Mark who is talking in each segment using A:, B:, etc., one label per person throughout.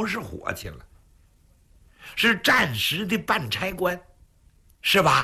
A: 不是伙计了，是暂时的办差官，是吧？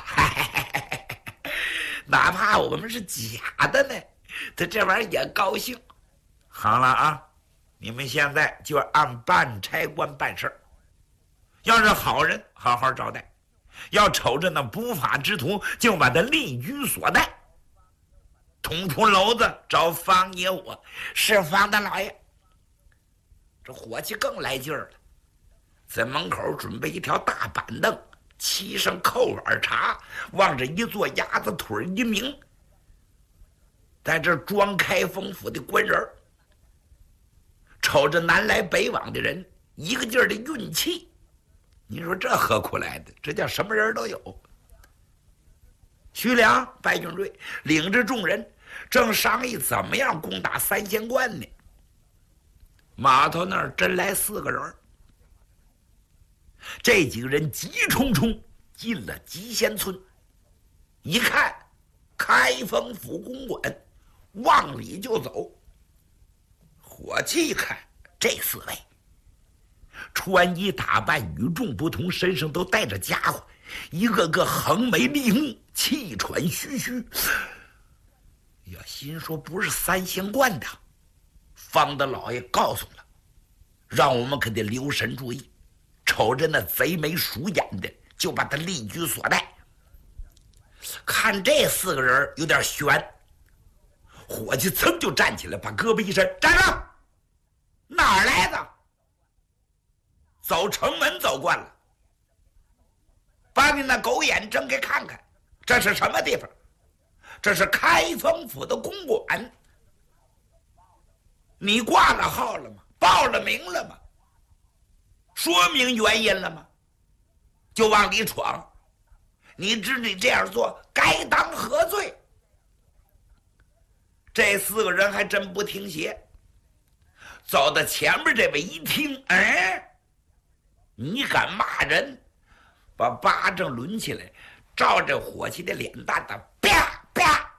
A: 哪怕我们是假的呢，他这玩意儿也高兴。好了啊，你们现在就按办差官办事儿。要是好人，好好招待；要瞅着那不法之徒，就把他立居所带。捅出篓子找方爷我，是方大老爷。这伙计更来劲儿了，在门口准备一条大板凳，沏上扣碗茶，望着一座鸭子腿一鸣，在这装开封府的官人，瞅着南来北往的人，一个劲儿的运气。你说这何苦来的？这叫什么人都有。徐良、白俊瑞领着众人正商议怎么样攻打三仙关呢。码头那儿真来4个人，这几个人急冲冲进了集仙村，一看开封府公馆，往里就走。伙计一看这4位穿衣打扮与众不同，身上都带着家伙，一个个横眉立目，气喘吁吁。呀，心说不是三仙观的。方大老爷告诉了，让我们可得留神注意，瞅着那贼眉鼠眼的，就把他立居所带。看这4个人有点悬，伙计噌就站起来，把胳膊一伸：“站住！哪儿来的？走城门走惯了，把你那狗眼睁开看看，这是什么地方？这是开封府的公馆。你挂了号了吗？报了名了吗？说明原因了吗？就往里闯，你知你这样做该当何罪？”这4个人还真不听邪，走到前面这位一听，你敢骂人？把巴掌抡起来，照着伙计的脸蛋的啪啪，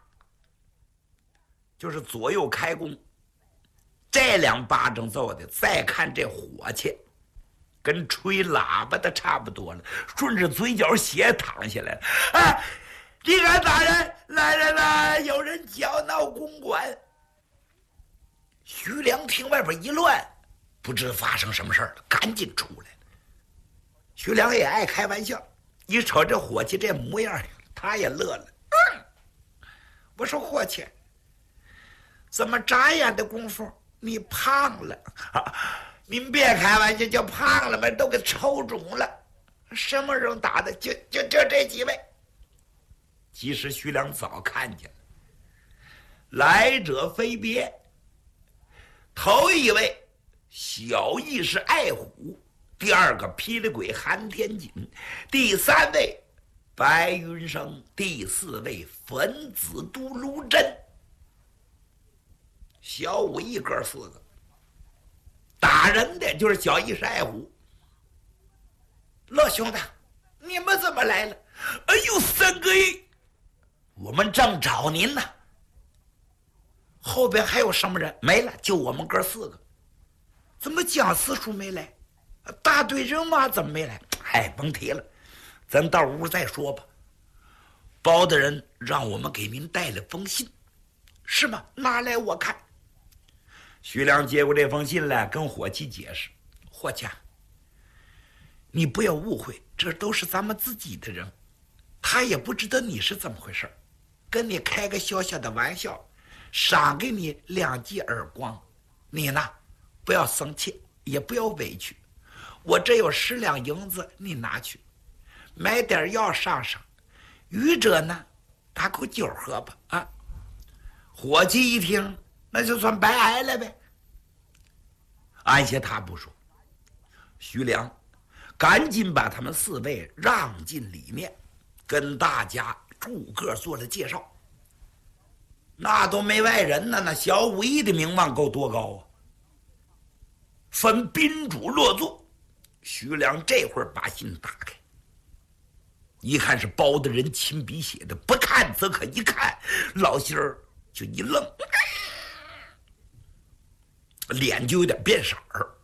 A: 就是左右开弓。这2巴掌揍的，再看这伙计跟吹喇叭的差不多了，顺着嘴角血淌下来了。啊，你敢打人？来人了！有人搅闹公馆。徐良听外边一乱，不知发生什么事儿了，赶紧出来了。徐良也爱开玩笑，一瞅这伙计这模样，他也乐了。我说伙计，怎么眨眼的功夫你胖了？您别开玩笑，就胖了吧，都给抽肿了。什么人打的？就这几位。其实徐良早看见了，来者非别。头一位小义士爱虎，第2个霹雳鬼韩天锦，第3位白云生，第4位粉子都卢真。小武艺哥4个，打人的就是小义士爱虎。乐兄弟，你们怎么来了？哎呦，三哥，我们正找您呢。后边还有什么人？没了，就我们哥4个。怎么蒋四叔没来？大队人马怎么没来？哎，甭提了，咱到屋再说吧。包大人让我们给您带了封信，是吗？拿来我看。徐良接过这封信来，跟伙计解释：“伙计，你不要误会，这都是咱们自己的人，他也不知道你是怎么回事，跟你开个小小的玩笑，赏给你2记耳光。你呢，不要生气，也不要委屈。我这有10两银子，你拿去，买点药上上。余者呢，打口酒喝吧。”啊，伙计一听，那就算白挨了呗。按下他不说，徐良赶紧把他们4位让进里面，跟大家逐个做了介绍。那都没外人呢，那小武艺的名望够多高啊！分宾主落座。徐良这会儿把信打开，一看是包大人亲笔写的，不看则可一看，老心儿就一愣，脸就有点变色儿。